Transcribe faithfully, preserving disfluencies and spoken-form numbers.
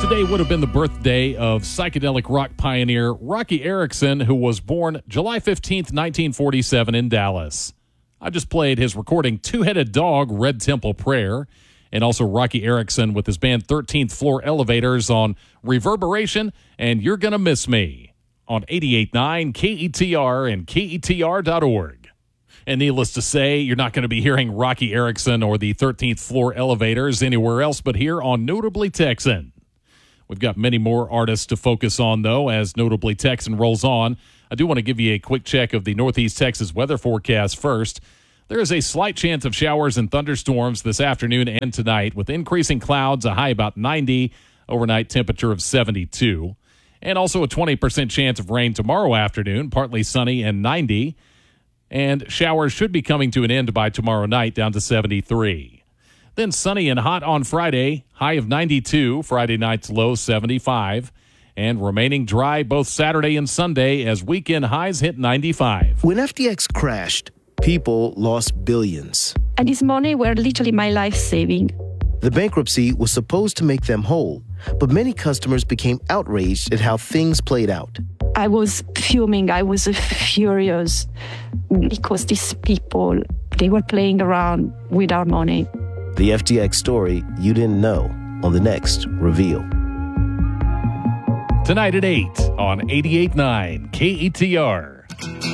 Today would have been the birthday of psychedelic rock pioneer Rocky Erickson, who was born July fifteenth, nineteen forty-seven in Dallas. I just played his recording Two-Headed Dog, Red Temple Prayer, and also Rocky Erickson with his band thirteenth Floor Elevators on Reverberation and You're Gonna Miss Me on eighty-eight point nine K E T R and K E T R dot org. And needless to say, you're not going to be hearing Rocky Erickson or the thirteenth Floor Elevators anywhere else but here on Notably Texan. We've got many more artists to focus on, though, as Notably Texan rolls on. I do want to give you a quick check of the Northeast Texas weather forecast first. There is a slight chance of showers and thunderstorms this afternoon and tonight, with increasing clouds, a high about ninety, overnight temperature of seventy-two. And also a twenty percent chance of rain tomorrow afternoon, partly sunny and ninety. And showers should be coming to an end by tomorrow night, down to seventy-three. Then sunny and hot on Friday, high of ninety-two, Friday night's low seventy-five, and remaining dry both Saturday and Sunday as weekend highs hit ninety-five. When F T X crashed, people lost billions. And this money were literally my life saving. The bankruptcy was supposed to make them whole, but many customers became outraged at how things played out. I was fuming, I was furious because these people, they were playing around with our money. The F T X story you didn't know on the next Reveal. Tonight at eight on eighty-eight point nine K E T R.